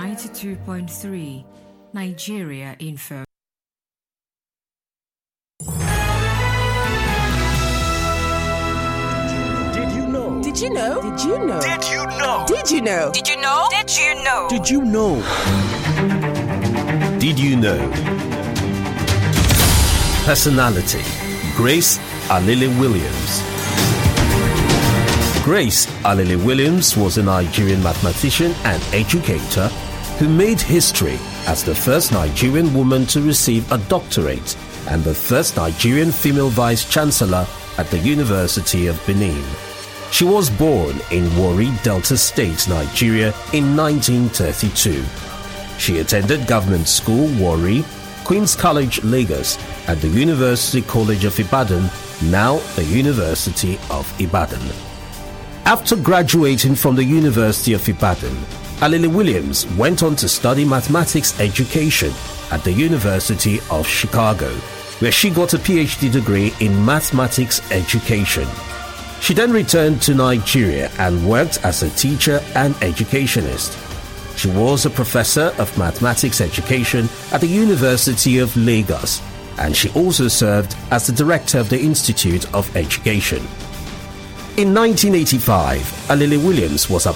92.3 Nigeria Info. Did you know? Did you know? Did you know? Did you know? Did you know? Did you know? Did you know? Did you know? Did you know? Personality: Grace Alele Williams. Grace Alele Williams was a Nigerian mathematician and educator who made history as the first Nigerian woman to receive a doctorate and the first Nigerian female vice-chancellor at the University of Benin. She was born in Warri, Delta State, Nigeria in 1932. She attended government school, Warri, Queen's College, Lagos, and the University College of Ibadan, now the University of Ibadan. After graduating from the University of Ibadan, Alele Williams went on to study mathematics education at the University of Chicago, where she got a PhD degree in mathematics education. She then returned to Nigeria and worked as a teacher and educationist. She was a professor of mathematics education at the University of Lagos, and she also served as the director of the Institute of Education. In 1985, Alele Williams was